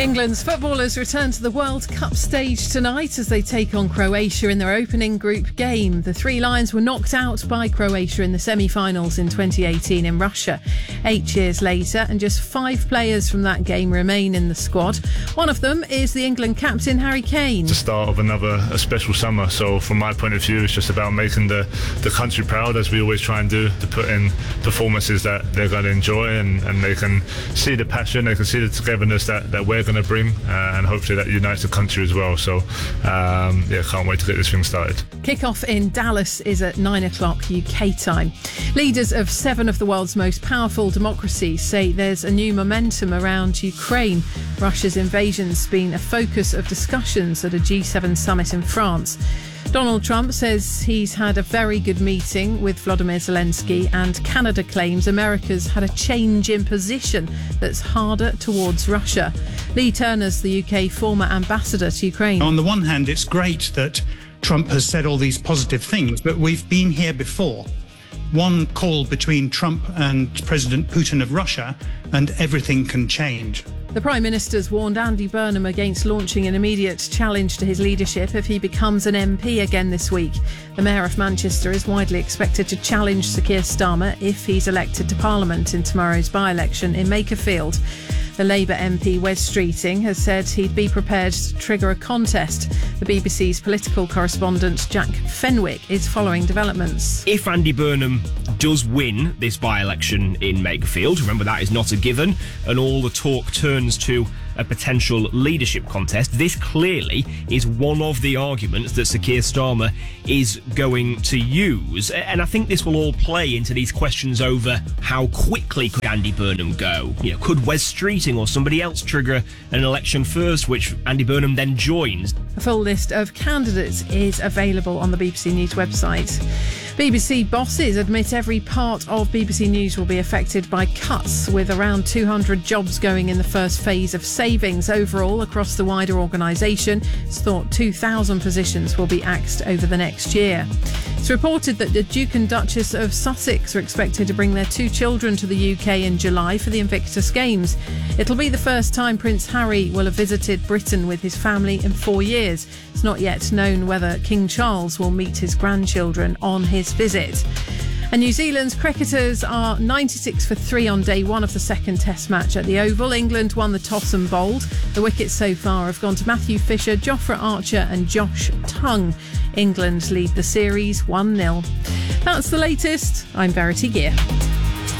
England's footballers return to the World Cup stage tonight as they take on Croatia in their opening group game. The Three Lions were knocked out by Croatia in the semi-finals in 2018 in Russia. 8 years later, and just 5 players from that game remain in the squad. One of them is the England captain, Harry Kane. The start of a special summer, so from my point of view, it's just about making the country proud, as we always try and do, to put in performances that they're going to enjoy and they can see the passion, they can see the togetherness that we're going to bring, and hopefully that unites the country as well. So can't wait to get this thing started. Kick-off in Dallas is at 9 o'clock UK time. Leaders of 7 of the world's most powerful democracies say there's a new momentum around Ukraine. Russia's invasion's been a focus of discussions at a G7 summit in France. Donald Trump says he's had a very good meeting with Volodymyr Zelensky, and Canada claims America's had a change in position that's harder towards Russia. Lee Turner's the UK former ambassador to Ukraine. On the one hand, it's great that Trump has said all these positive things, but we've been here before. One call between Trump and President Putin of Russia, and everything can change. The Prime Minister's warned Andy Burnham against launching an immediate challenge to his leadership if he becomes an MP again this week. The Mayor of Manchester is widely expected to challenge Sir Keir Starmer if he's elected to Parliament in tomorrow's by-election in Makerfield. The Labour MP Wes Streeting has said he'd be prepared to trigger a contest. The BBC's political correspondent Jack Fenwick is following developments. If Andy Burnham does win this by-election in Makerfield, remember that is not a given, and all the talk turns to a potential leadership contest, this clearly is one of the arguments that Sir Keir Starmer is going to use. And I think this will all play into these questions over how quickly could Andy Burnham go? Could Wes Streeting or somebody else trigger an election first, which Andy Burnham then joins? A full list of candidates is available on the BBC News website. BBC bosses admit every part of BBC News will be affected by cuts, with around 200 jobs going in the first phase of savings. Overall, across the wider organisation, it's thought 2,000 positions will be axed over the next year. It's reported that the Duke and Duchess of Sussex are expected to bring their 2 children to the UK in July for the Invictus Games. It'll be the first time Prince Harry will have visited Britain with his family in 4 years. It's not yet known whether King Charles will meet his grandchildren on his visit. And New Zealand's cricketers are 96 for 3 on day 1 of the second Test match at the Oval. England won the toss and bowled. The wickets so far have gone to Matthew Fisher, Jofra Archer and Josh Tongue. England lead the series 1-0. That's the latest. I'm Verity Gear.